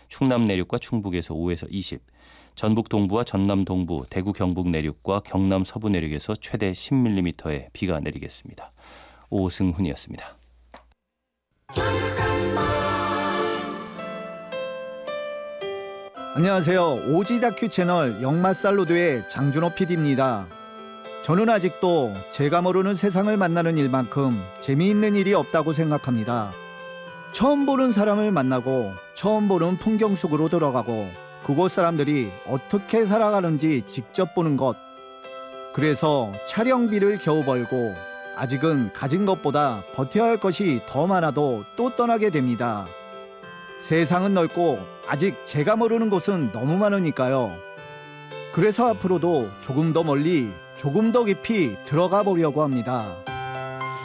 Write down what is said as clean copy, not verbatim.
충남 내륙과 충북에서 5에서 20, 전북 동부와 전남 동부, 대구 경북 내륙과 경남 서부 내륙에서 최대 10mm의 비가 내리겠습니다. 오승훈이었습니다. 안녕하세요. 오지 다큐 채널 역마살로드의 장준호 PD입니다. 저는 아직도 제가 모르는 세상을 만나는 일만큼 재미있는 일이 없다고 생각합니다. 처음 보는 사람을 만나고 처음 보는 풍경 속으로 들어가고 그곳 사람들이 어떻게 살아가는지 직접 보는 것. 그래서 촬영비를 겨우 벌고 아직은 가진 것보다 버텨야 할 것이 더 많아도 또 떠나게 됩니다. 세상은 넓고 아직 제가 모르는 곳은 너무 많으니까요. 그래서 앞으로도 조금 더 멀리, 조금 더 깊이 들어가 보려고 합니다.